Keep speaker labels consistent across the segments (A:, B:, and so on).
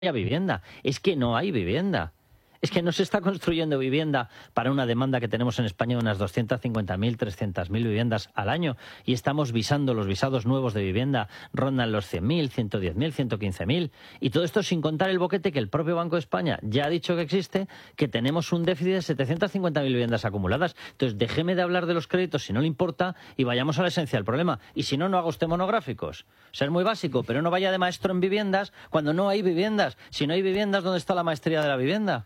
A: haya vivienda. Es que no hay vivienda. Es que no se está construyendo vivienda para una demanda que tenemos en España de unas 250.000, 300.000 viviendas al año, y estamos visando, los visados nuevos de vivienda rondan los 100.000, 110.000, 115.000, y todo esto sin contar el boquete que el propio Banco de España ya ha dicho que existe, que tenemos un déficit de 750.000 viviendas acumuladas. Entonces déjeme de hablar de los créditos si no le importa y vayamos a la esencia del problema. Y si no, no haga usted monográficos. O sea, es muy básico, pero no vaya de maestro en viviendas cuando no hay viviendas. Si no hay viviendas, ¿dónde está la maestría de la vivienda?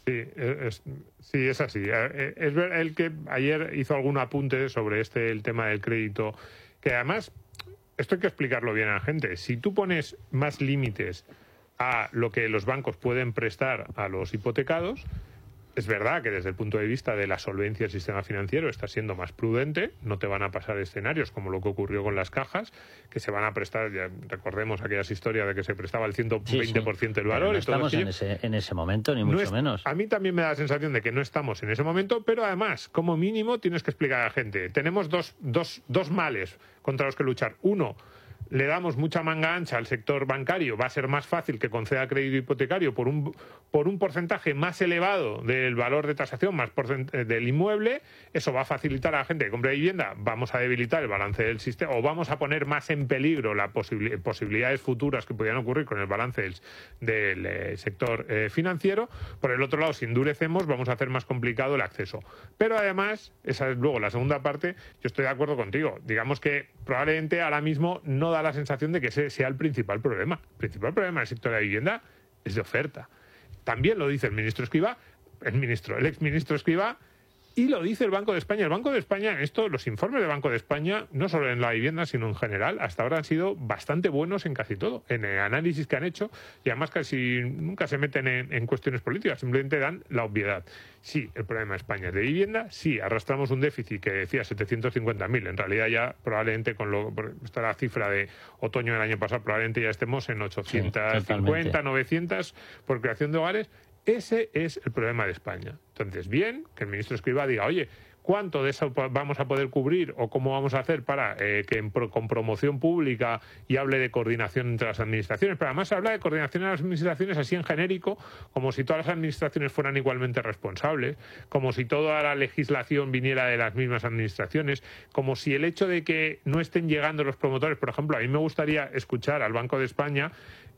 B: Sí, es así. Es ver el que ayer hizo algún apunte sobre el tema del crédito, que además, esto hay que explicarlo bien a la gente. Si tú pones más límites a lo que los bancos pueden prestar a los hipotecados, es verdad que desde el punto de vista de la solvencia del sistema financiero está siendo más prudente, no te van a pasar escenarios como lo que ocurrió con las cajas, que se van a prestar, ya recordemos aquellas historias de que se prestaba el 120% del valor.
A: No estamos en ese momento, ni mucho menos.
B: A mí también me da la sensación de que no estamos en ese momento, pero además, como mínimo, tienes que explicar a la gente. Tenemos dos males contra los que luchar. Uno, le damos mucha manga ancha al sector bancario, va a ser más fácil que conceda crédito hipotecario por un porcentaje más elevado del valor de tasación del inmueble. Eso va a facilitar a la gente que compre vivienda, vamos a debilitar el balance del sistema, o vamos a poner más en peligro las posibilidades futuras que podrían ocurrir con el balance del sector financiero. Por el otro lado, si endurecemos, vamos a hacer más complicado el acceso. Pero además, esa es luego la segunda parte, yo estoy de acuerdo contigo. Digamos que probablemente ahora mismo no da la sensación de que ese sea el principal problema. El principal problema del sector de la vivienda es de oferta. También lo dice el exministro Escrivá, y lo dice el Banco de España. El Banco de España, los informes del Banco de España, no solo en la vivienda, sino en general, hasta ahora han sido bastante buenos en casi todo, en el análisis que han hecho, y además casi nunca se meten en cuestiones políticas, simplemente dan la obviedad. Sí, el problema de España es de vivienda, sí, arrastramos un déficit que decía 750.000, en realidad ya probablemente esta la cifra de otoño del año pasado, probablemente ya estemos en 850, 900 por creación de hogares. Ese es el problema de España. Entonces, bien, que el ministro Escrivá diga, oye, ¿cuánto de eso vamos a poder cubrir o cómo vamos a hacer para que con promoción pública, y hable de coordinación entre las administraciones? Pero además habla de coordinación de las administraciones así en genérico, como si todas las administraciones fueran igualmente responsables, como si toda la legislación viniera de las mismas administraciones, como si el hecho de que no estén llegando los promotores, por ejemplo, a mí me gustaría escuchar al Banco de España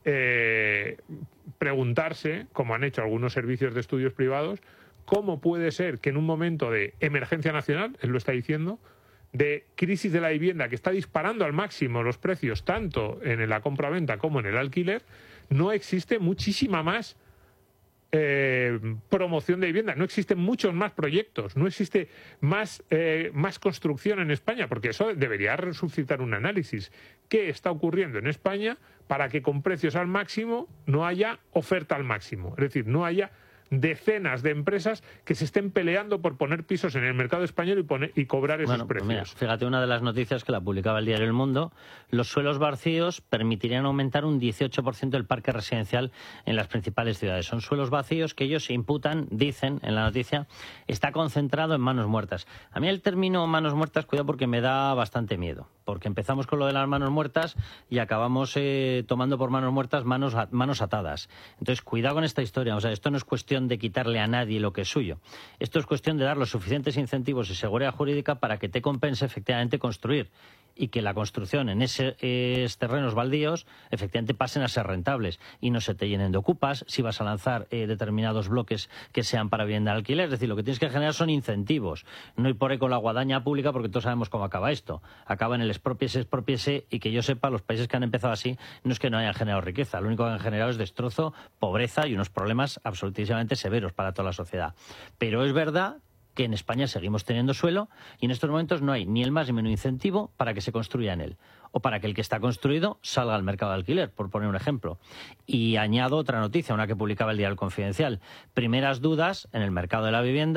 B: preguntarse, como han hecho algunos servicios de estudios privados, cómo puede ser que en un momento de emergencia nacional, él lo está diciendo, de crisis de la vivienda que está disparando al máximo los precios tanto en la compra-venta como en el alquiler, no existe muchísima más promoción de vivienda, no existen muchos más proyectos, no existe más construcción en España, porque eso debería suscitar un análisis. ¿Qué está ocurriendo en España para que con precios al máximo no haya oferta al máximo? Es decir, no haya decenas de empresas que se estén peleando por poner pisos en el mercado español y cobrar esos precios.
A: Mira, fíjate, una de las noticias que la publicaba el diario El Mundo: los suelos vacíos permitirían aumentar un 18% del parque residencial en las principales ciudades. Son suelos vacíos que ellos imputan, dicen en la noticia, está concentrado en manos muertas. A mí el término manos muertas, cuidado, porque me da bastante miedo, porque empezamos con lo de las manos muertas y acabamos tomando por manos muertas manos atadas. Entonces, cuidado con esta historia. O sea, esto no es cuestión de quitarle a nadie lo que es suyo. Esto es cuestión de dar los suficientes incentivos y seguridad jurídica para que te compense efectivamente construir, y que la construcción en esos terrenos baldíos efectivamente pasen a ser rentables y no se te llenen de ocupas si vas a lanzar determinados bloques que sean para vivienda de alquiler. Es decir, lo que tienes que generar son incentivos, no ir por ahí con la guadaña pública, porque todos sabemos cómo acaba esto. Acaba en el expropiese, y que yo sepa, los países que han empezado así no es que no hayan generado riqueza, lo único que han generado es destrozo, pobreza y unos problemas absolutamente severos para toda la sociedad. Pero es verdad que en España seguimos teniendo suelo y en estos momentos no hay ni el más ni menos incentivo para que se construya en él, o para que el que está construido salga al mercado de alquiler, por poner un ejemplo. Y añado otra noticia, una que publicaba el Diario El Confidencial: primeras dudas en el mercado de la vivienda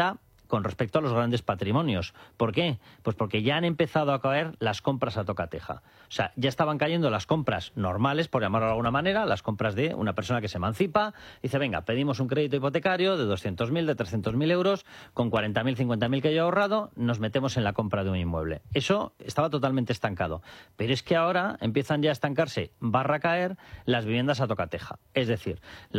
A: con respecto a los grandes patrimonios. ¿Por qué? Pues porque ya han empezado a caer las compras a tocateja. O sea, ya estaban cayendo las compras normales, por llamarlo de alguna manera, las compras de una persona que se emancipa, dice, venga, pedimos un crédito hipotecario de 200.000, de 300.000 euros, con 40.000, 50.000 que yo he ahorrado, nos metemos en la compra de un inmueble. Eso estaba totalmente estancado. Pero es que ahora empiezan ya a estancarse, / caer las viviendas a tocateja. Es decir,